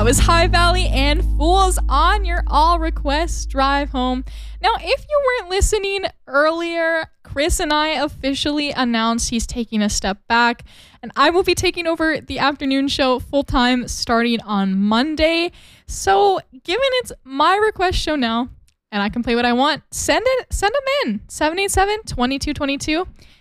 was High Valley and Fools on your all request drive home. Now, if you weren't listening earlier, Chris and I officially announced he's taking a step back, and I will be taking over the afternoon show full time starting on Monday. So, given it's my request show now, and I can play what I want, send them in 787-2222.